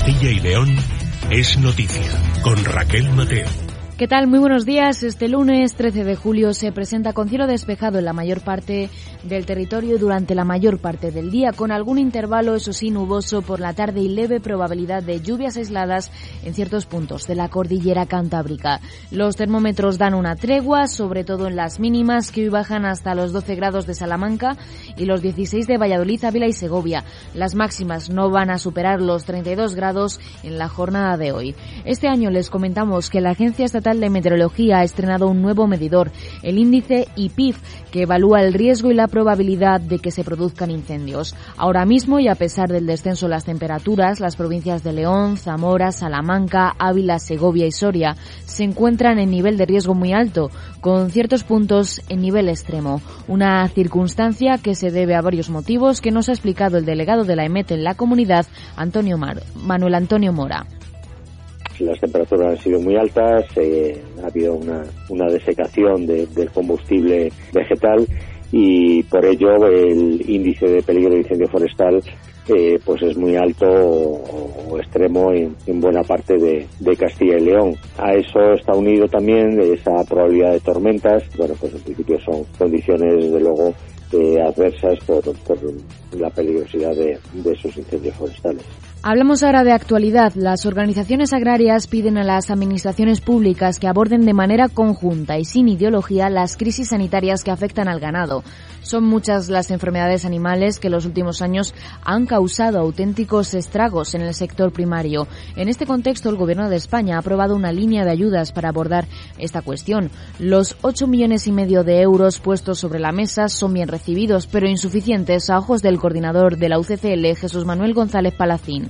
Castilla y León es noticia, con Raquel Mateo. ¿Qué tal? Muy buenos días. Este lunes 13 de julio se presenta con cielo despejado en la mayor parte del territorio durante la mayor parte del día, con algún intervalo, eso sí, nuboso por la tarde y leve probabilidad de lluvias aisladas en ciertos puntos de la cordillera cantábrica. Los termómetros dan una tregua, sobre todo en las mínimas, que hoy bajan hasta los 12 grados de Salamanca y los 16 de Valladolid, Ávila y Segovia. Las máximas no van a superar los 32 grados en la jornada de hoy. Este año les comentamos que la Agencia Estatal de Meteorología ha estrenado un nuevo medidor, el índice IPIF, que evalúa el riesgo y la probabilidad de que se produzcan incendios. Ahora mismo, y a pesar del descenso de las temperaturas, las provincias de León, Zamora, Salamanca, Ávila, Segovia y Soria se encuentran en nivel de riesgo muy alto, con ciertos puntos en nivel extremo. Una circunstancia que se debe a varios motivos que nos ha explicado el delegado de la EMET en la comunidad, Manuel Antonio Mora. Las temperaturas han sido muy altas, ha habido una desecación del combustible vegetal y por ello el índice de peligro de incendio forestal pues es muy alto o extremo en buena parte de Castilla y León. A eso está unido también esa probabilidad de tormentas. Bueno, pues en principio son condiciones desde luego adversas por la peligrosidad de esos incendios forestales. Hablamos ahora de actualidad. Las organizaciones agrarias piden a las administraciones públicas que aborden de manera conjunta y sin ideología las crisis sanitarias que afectan al ganado. Son muchas las enfermedades animales que en los últimos años han causado auténticos estragos en el sector primario. En este contexto, el Gobierno de España ha aprobado una línea de ayudas para abordar esta cuestión. Los 8,5 millones de euros puestos sobre la mesa son bien recibidos, pero insuficientes a ojos del coordinador de la UCCL, Jesús Manuel González Palacín.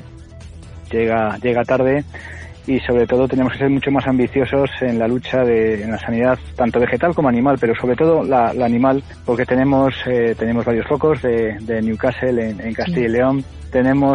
Llega tarde y sobre todo tenemos que ser mucho más ambiciosos en la lucha en la sanidad tanto vegetal como animal, pero sobre todo la animal, porque tenemos varios focos de Newcastle en Castilla y León. Tenemos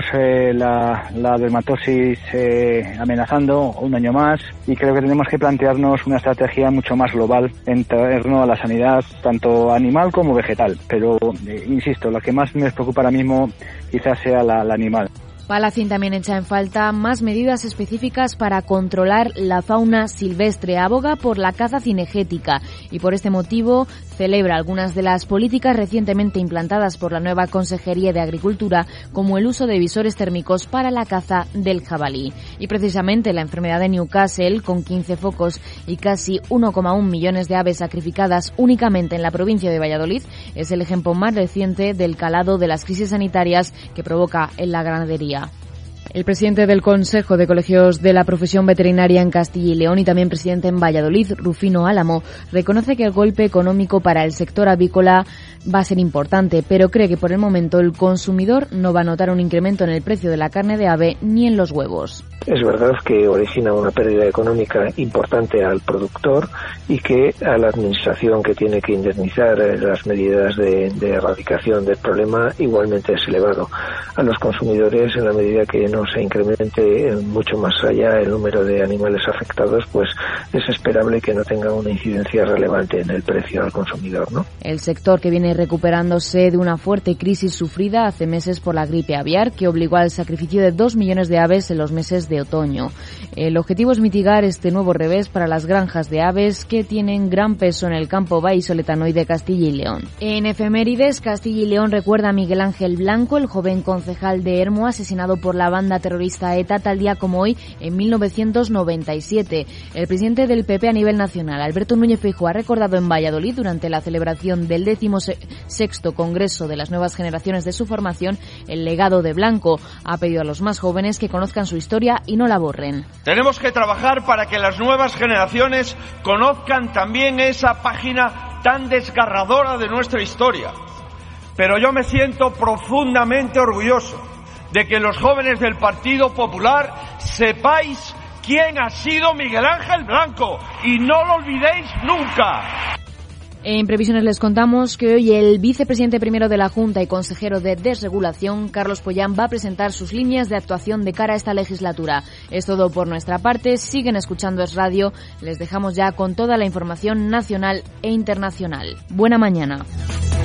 la dermatosis amenazando un año más y creo que tenemos que plantearnos una estrategia mucho más global en torno a la sanidad tanto animal como vegetal, pero insisto, lo que más me preocupa ahora mismo quizás sea la animal. Palacín también echa en falta más medidas específicas para controlar la fauna silvestre. Aboga por la caza cinegética y por este motivo celebra algunas de las políticas recientemente implantadas por la nueva Consejería de Agricultura, como el uso de visores térmicos para la caza del jabalí. Y precisamente la enfermedad de Newcastle, con 15 focos y casi 1,1 millones de aves sacrificadas únicamente en la provincia de Valladolid, es el ejemplo más reciente del calado de las crisis sanitarias que provoca en la ganadería. El presidente del Consejo de Colegios de la Profesión Veterinaria en Castilla y León y también presidente en Valladolid, Rufino Álamo, reconoce que el golpe económico para el sector avícola va a ser importante, pero cree que por el momento el consumidor no va a notar un incremento en el precio de la carne de ave ni en los huevos. Es verdad que origina una pérdida económica importante al productor y que a la administración que tiene que indemnizar las medidas de erradicación del problema igualmente es elevado. A los consumidores, en la medida que no se incremente mucho más allá el número de animales afectados, pues es esperable que no tenga una incidencia relevante en el precio al consumidor, ¿no? El sector, que viene recuperándose de una fuerte crisis sufrida hace meses por la gripe aviar, que obligó al sacrificio de 2 millones de aves en los meses de otoño. El objetivo es mitigar este nuevo revés para las granjas de aves que tienen gran peso en el campo vallisoletano y de Castilla y León. En efemérides, Castilla y León recuerda a Miguel Ángel Blanco, el joven concejal de Hermo, asesinado por la banda terrorista ETA tal día como hoy en 1997. El presidente del PP a nivel nacional, Alberto Núñez Feijóo, ha recordado en Valladolid durante la celebración del 16º Congreso de las Nuevas Generaciones de su formación el legado de Blanco. Ha pedido a los más jóvenes que conozcan su historia y no la borren. Tenemos que trabajar para que las nuevas generaciones conozcan también esa página tan desgarradora de nuestra historia. Pero yo me siento profundamente orgulloso de que los jóvenes del Partido Popular sepáis quién ha sido Miguel Ángel Blanco y no lo olvidéis nunca. En previsiones les contamos que hoy el vicepresidente primero de la Junta y consejero de Desregulación, Carlos Pollán, va a presentar sus líneas de actuación de cara a esta legislatura. Es todo por nuestra parte. Siguen escuchando Es Radio. Les dejamos ya con toda la información nacional e internacional. Buena mañana.